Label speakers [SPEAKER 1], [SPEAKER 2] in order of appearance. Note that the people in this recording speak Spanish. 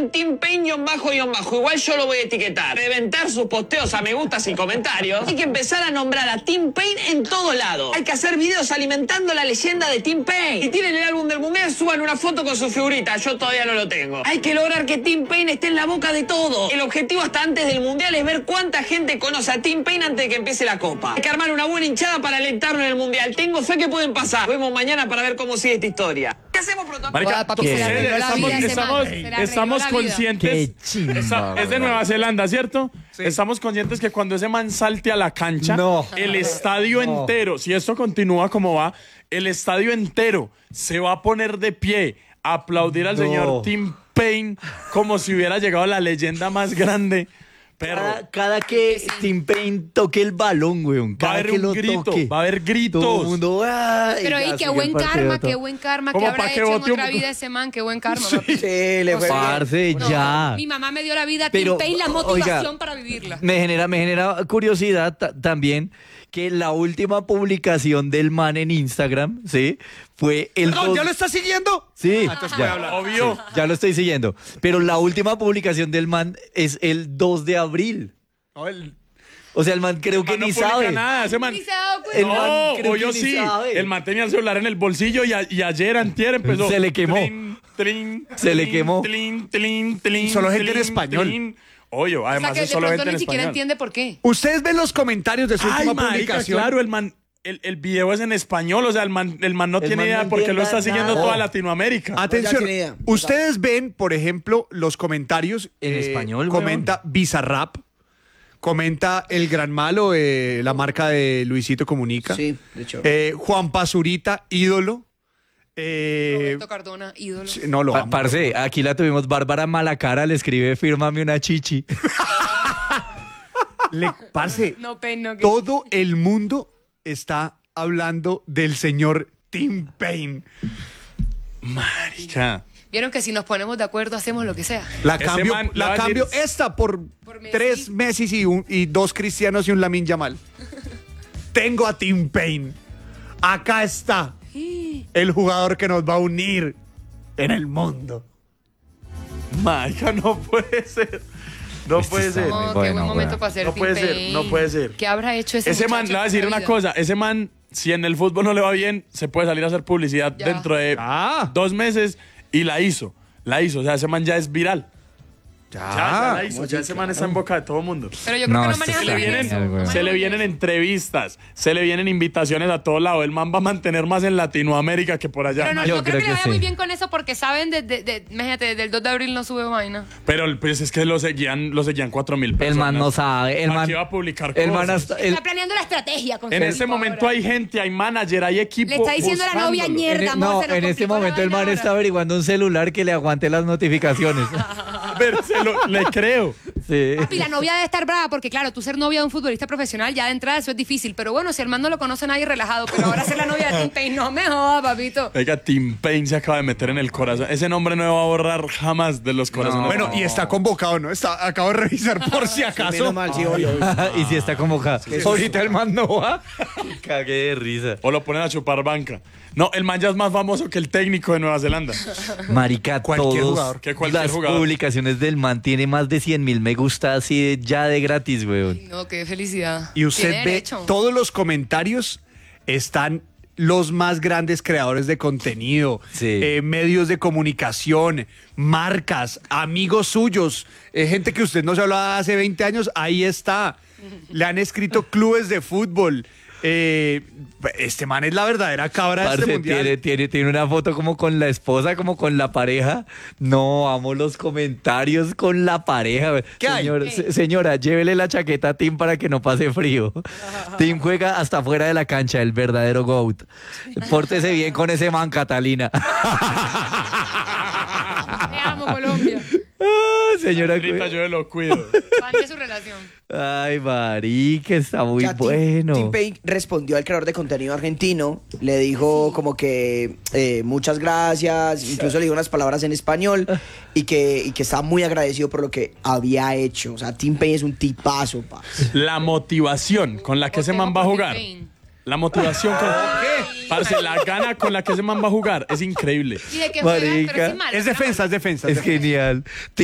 [SPEAKER 1] en Tim Paine-bajo. Igual yo lo voy a etiquetar. Reventar sus posteos a me gustas y comentarios. Hay que empezar a nombrar a Tim Paine en todo lado. Hay que hacer videos alimentando la leyenda de Tim Paine. Si tienen el álbum del Mundial, suban una foto con su figurita. Yo todavía no lo tengo. Hay que lograr que Tim Paine esté en la boca de todo. El objetivo hasta antes del Mundial es ver cuánta gente conoce a Tim Paine antes de que empiece la Copa. Hay que armar una buena hinchada para alentarlo en el Mundial. Tengo fe que pueden pasar. Nos vemos mañana para ver cómo sigue esta historia. ¿Qué hacemos, protocolo?
[SPEAKER 2] Marica, estamos conscientes. Es de Nueva Zelanda, ¿cierto? Sí. Estamos conscientes que cuando ese man salte a la cancha, el estadio entero, si esto continúa como va, el estadio entero se va a poner de pie a aplaudir al señor Tim Paine como si hubiera llegado la leyenda más grande. Pero
[SPEAKER 3] cada que Tim Paine toque el balón, weón.
[SPEAKER 2] Va a haber un grito, va a haber gritos.
[SPEAKER 3] Todo el mundo,
[SPEAKER 4] pero ahí qué buen karma, que habrá hecho en otra vida ese man, qué buen karma.
[SPEAKER 3] Sí, le fue. Parce, ya.
[SPEAKER 4] Mi mamá me dio la vida a Tim Paine, la motivación para vivirla.
[SPEAKER 3] Me genera curiosidad también que la última publicación del man en Instagram, ¿sí? Fue el...
[SPEAKER 5] ¿Ya lo estás siguiendo?
[SPEAKER 3] Sí,
[SPEAKER 2] obvio.
[SPEAKER 3] Sí, ya lo estoy siguiendo. Pero la última publicación del man es el 2 de abril. O sea, el man creo que ni sabe.
[SPEAKER 2] Nada, ese man.
[SPEAKER 4] Ni se ha dado cuenta.
[SPEAKER 2] Yo sí. El man tenía el celular en el bolsillo y ayer, antier, empezó.
[SPEAKER 3] Se le quemó. Se le quemó.
[SPEAKER 5] Solo gente en español.
[SPEAKER 2] Oye, además
[SPEAKER 4] o sea, que
[SPEAKER 2] es solo gente en
[SPEAKER 4] ni siquiera
[SPEAKER 2] español.
[SPEAKER 4] Entiende por qué.
[SPEAKER 5] Ustedes ven los comentarios de su última publicación.
[SPEAKER 2] Claro, el man, el video es en español, o sea, el man no tiene idea porque lo está siguiendo toda Latinoamérica.
[SPEAKER 5] Atención, ustedes ven, por ejemplo, los comentarios
[SPEAKER 3] en español.
[SPEAKER 5] Comenta Bizarrap, comenta El Gran Malo, la marca de Luisito Comunica.
[SPEAKER 6] Sí, de hecho.
[SPEAKER 5] Juan Pazurita, ídolo.
[SPEAKER 4] Roberto Cardona, ídolo.
[SPEAKER 5] No lo amo.
[SPEAKER 3] Parce, aquí la tuvimos. Bárbara Malacara le escribe, fírmame una chichi.
[SPEAKER 5] Parce,
[SPEAKER 4] no,
[SPEAKER 5] todo el mundo está hablando del señor Tim Paine.
[SPEAKER 2] Marica.
[SPEAKER 4] Vieron que si nos ponemos de acuerdo hacemos lo que sea.
[SPEAKER 5] La cambio esta por 3 Messi y 2 Cristianos y un Lamine Yamal. Tengo a Tim Paine. Acá está el jugador que nos va a unir en el mundo.
[SPEAKER 2] Marica, no puede ser. No puede ser.
[SPEAKER 4] No, qué buen momento para hacer.
[SPEAKER 2] No puede ser, no puede ser.
[SPEAKER 4] ¿Qué habrá hecho ese
[SPEAKER 2] man? Le voy a decir una cosa. Ese man, si en el fútbol no le va bien, se puede salir a hacer publicidad dentro de 2 meses y la hizo. O sea, ese man ya es viral. Ya la hizo. Ya ese man está en boca de todo el mundo.
[SPEAKER 4] Pero yo creo que no maneja bien eso.
[SPEAKER 2] Se le vienen entrevistas, se le vienen invitaciones a todo lado. El man va a mantener más en Latinoamérica que por allá.
[SPEAKER 4] Pero no, yo creo que le vaya muy bien con eso porque saben, imagínate, desde el 2 de abril no sube vaina.
[SPEAKER 2] Pero pues es que lo seguían 4,000 personas.
[SPEAKER 3] El man no sabe. El man
[SPEAKER 2] iba a publicar cosas.
[SPEAKER 4] Está planeando la estrategia.
[SPEAKER 2] En este momento hay gente, hay manager, hay equipo.
[SPEAKER 4] Le está diciendo a la novia mierda.
[SPEAKER 3] No, en este momento el man está averiguando un celular que le aguante las notificaciones.
[SPEAKER 2] Pero le creo.
[SPEAKER 3] Sí.
[SPEAKER 4] Papi, la novia debe estar brava porque, claro, tú ser novia de un futbolista profesional ya de entrada eso es difícil. Pero bueno, si el man no lo conoce nadie relajado, pero ahora ser la novia de Tim Paine, no me jodas, papito.
[SPEAKER 2] Oiga, Tim Paine se acaba de meter en el corazón. Ese nombre no me va a borrar jamás de los corazones.
[SPEAKER 5] Bueno, y está convocado, ¿no? Acabo de revisar por si acaso.
[SPEAKER 6] Mal, sí, obvio.
[SPEAKER 3] Y si está convocado. Ahorita el man no va. Cagué de risa.
[SPEAKER 2] O lo ponen a chupar banca. No, el man ya es más famoso que el técnico de Nueva Zelanda.
[SPEAKER 3] Marica,
[SPEAKER 5] cualquier
[SPEAKER 3] jugador. Las publicaciones del man tiene más de 100,000 me gusta así ya de gratis, weón.
[SPEAKER 4] No, qué felicidad.
[SPEAKER 5] Y usted ve todos los comentarios, están los más grandes creadores de contenido, medios de comunicación, marcas, amigos suyos, gente que usted no se hablaba hace 20 años, ahí está. Le han escrito clubes de fútbol. Este man es la verdadera cabra de este mundial.
[SPEAKER 3] Tiene una foto como con la esposa, como con la pareja. No, amo los comentarios con la pareja.
[SPEAKER 5] ¿Qué hay?
[SPEAKER 3] Señora, llévele la chaqueta a Tim para que no pase frío. Tim juega hasta fuera de la cancha, el verdadero GOAT. Pórtese bien con ese man, Catalina.
[SPEAKER 4] Te amo, Colombia.
[SPEAKER 3] Señora,
[SPEAKER 2] yo lo cuido.
[SPEAKER 4] Mande su relación.
[SPEAKER 3] Ay, marica, está muy bueno.
[SPEAKER 6] Tim Paine respondió al creador de contenido argentino, le dijo como que muchas gracias, incluso le dijo unas palabras en español y que estaba muy agradecido por lo que había hecho. O sea, Tim Paine es un tipazo, pa.
[SPEAKER 2] La motivación con la que ese man va a jugar. La motivación con parce, la gana con la que ese man va a jugar es increíble.
[SPEAKER 4] ¿Y de qué juega? Pero
[SPEAKER 5] Es defensa.
[SPEAKER 3] Es genial.